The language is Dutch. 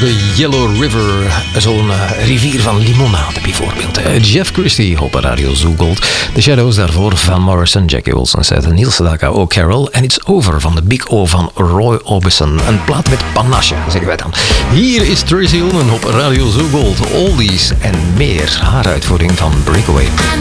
de Yellow River. Zo'n rivier van limonade bijvoorbeeld. Jeff Christie op Radio Zoo Gold. The Shadows daarvoor Van Morrison, Jackie Wilson Set, Neil Sedaka, O'Carroll. En It's Over van de Big O van Roy Orbison. Een plaat met panache, zeggen wij dan. Hier is Tracy Ullman op Radio Zoo Gold. Oldies en meer. Haar uitvoering van Breakaway.